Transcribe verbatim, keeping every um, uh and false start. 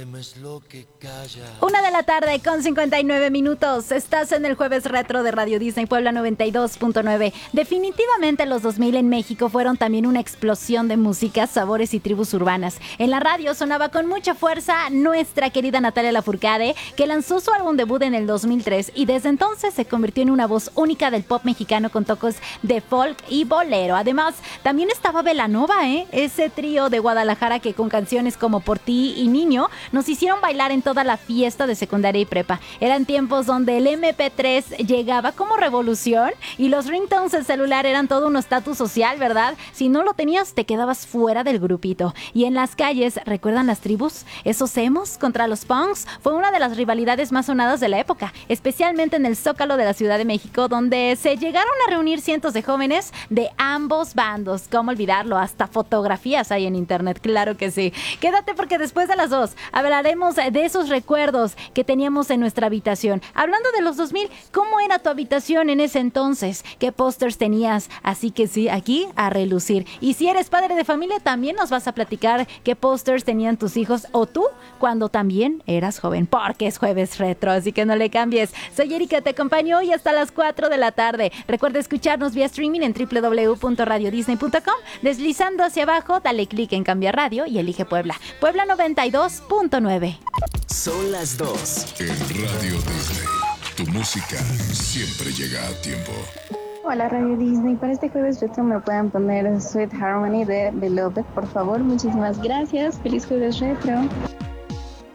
temes lo que calla. Una de la tarde con cincuenta y nueve minutos. Estás en el Jueves Retro de Radio Disney Puebla noventa y dos punto nueve. Definitivamente los dos mil en México fueron también una explosión de músicas, sabores y tribus urbanas. En la radio sonaba con mucha fuerza nuestra querida Natalia Lafourcade, que lanzó su álbum debut en el dos mil tres y desde entonces se convirtió en una voz única del pop mexicano con toques de folk y bolero. Además, también estaba Belanova, ¿eh? Ese trío de Guadalajara que con canciones como Por ti y Niño nos hicieron bailar en toda la fiesta de secundaria y prepa. Eran tiempos donde el eme pe tres llegaba como revolución y los ringtones del celular eran todo un estatus social, ¿verdad? Si no lo tenías, te quedabas fuera del grupito. Y en las calles, ¿recuerdan las tribus? Esos emos contra los punks fue una de las rivalidades más sonadas de la época, especialmente en el Zócalo de la Ciudad de México, donde se llegaron a reunir cientos de jóvenes de ambos bandos. ¿Cómo olvidarlo? Hasta fotografías hay en internet, claro que sí. Quédate porque después de las dos hablaremos de esos recuerdos que teníamos en nuestra habitación. Hablando de los dos mil, ¿cómo era tu habitación en ese entonces? ¿Qué pósters tenías? Así que sí, aquí a relucir. Y si eres padre de familia, también nos vas a platicar qué pósters tenían tus hijos o tú cuando también eras joven, porque es Jueves Retro, así que no le cambies. Soy Erika, te acompaño hoy hasta las cuatro de la tarde. Recuerda escucharnos vía streaming en doble u doble u doble u punto radio disney punto com. Deslizando hacia abajo, dale clic en Cambiar Radio y elige Puebla. Puebla noventa y dos punto nueve. Son las dos. En Radio Disney, tu música siempre llega a tiempo. Hola Radio Disney, para este jueves retro me pueden poner Sweet Harmony de Beloved, por favor, muchísimas gracias, feliz jueves retro.